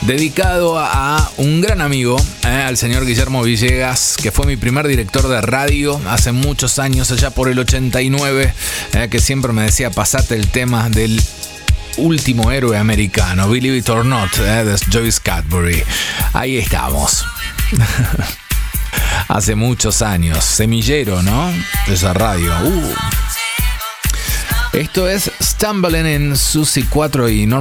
dedicado a un gran amigo, al señor Guillermo Villegas, que fue mi primer director de radio hace muchos años, allá por el 89, que siempre me decía, pasate el tema del último héroe americano, Believe It or Not, de Joyce Cadbury. Ahí estamos. Hace muchos años, semillero, ¿no? De esa radio. Esto es Stumbling en Susie 4 y